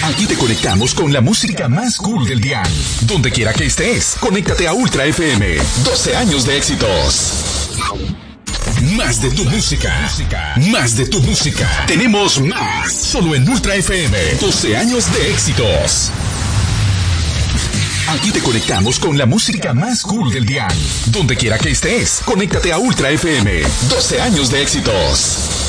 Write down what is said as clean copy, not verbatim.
Aquí te conectamos con la música más cool del día. Donde quiera que estés, conéctate a Ultra FM. 12 años de éxitos. Más de tu música. Más de tu música. Tenemos más. Solo en Ultra FM. 12 años de éxitos. Aquí te conectamos con la música más cool del día. Donde quiera que estés, conéctate a Ultra FM. 12 años de éxitos.